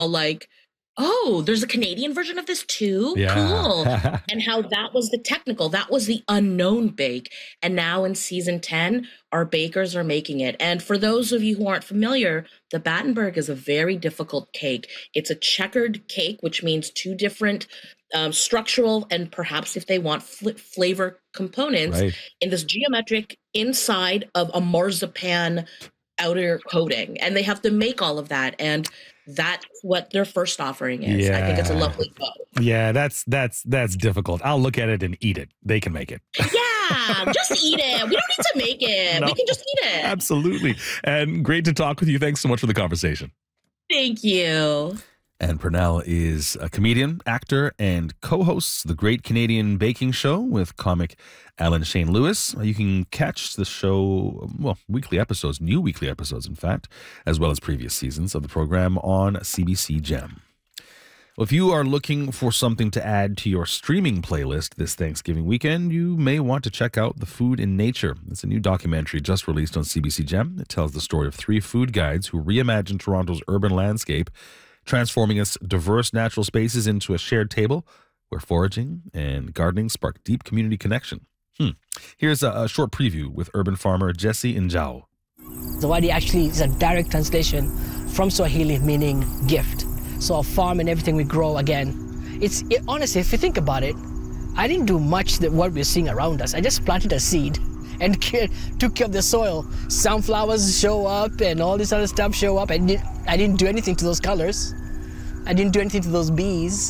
like, oh, there's a Canadian version of this too? Cool. Yeah. And how that was the technical, that was the unknown bake. And now in season 10, our bakers are making it. And for those of you who aren't familiar, the Battenberg is a very difficult cake. It's a checkered cake, which means two different structural and perhaps if they want flavor components Right. in this geometric inside of a marzipan outer coating. And they have to make all of that. And that's what their first offering is. I think it's a Yeah. lovely bow. Yeah, that's difficult. I'll look at it and eat it. They can make it. Yeah, just eat it. We don't need to make it. No. We can just eat it. Absolutely. And great to talk with you. Thanks so much for the conversation. Thank you. And Pernell is a comedian, actor, and co-hosts the Great Canadian Baking Show with comic Alan Shane Lewis. You can catch the show, weekly episodes, new weekly episodes, in fact, as well as previous seasons of the program on CBC Gem. Well, if you are looking for something to add to your streaming playlist this Thanksgiving weekend, you may want to check out The Food in Nature. It's a new documentary just released on CBC Gem. It tells the story of 3 food guides who reimagine Toronto's urban landscape, transforming its diverse natural spaces into a shared table where foraging and gardening spark deep community connection. Here's a short preview with urban farmer Jesse Njao. Zawadi actually is a direct translation from Swahili meaning gift. So our farm and everything we grow, again, honestly, if you think about it, I didn't do much that what we're seeing around us. I just planted a seed and took care of the soil. Sunflowers show up and all this other stuff show up. I didn't do anything to those colors. I didn't do anything to those bees.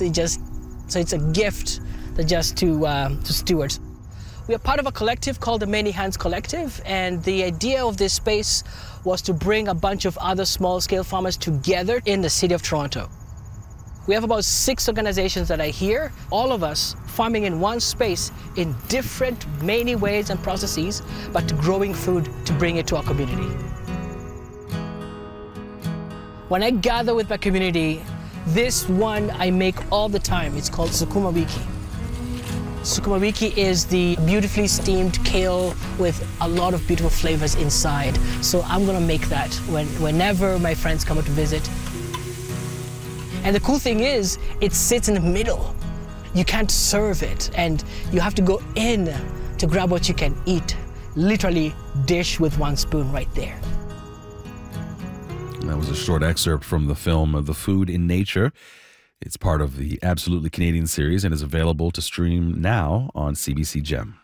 So it's a gift that just to stewards. We are part of a collective called the Many Hands Collective, and the idea of this space was to bring a bunch of other small-scale farmers together in the city of Toronto. We have about 6 organizations that are here, all of us farming in one space in different many ways and processes, but growing food to bring it to our community. When I gather with my community, this one I make all the time. It's called Sukuma Wiki. Sukuma Wiki is the beautifully steamed kale with a lot of beautiful flavors inside. So I'm gonna make that whenever my friends come to visit. And the cool thing is, it sits in the middle. You can't serve it, and you have to go in to grab what you can eat. Literally, dish with 1 spoon right there. That was a short excerpt from the film The Food in Nature. It's part of the Absolutely Canadian series and is available to stream now on CBC Gem.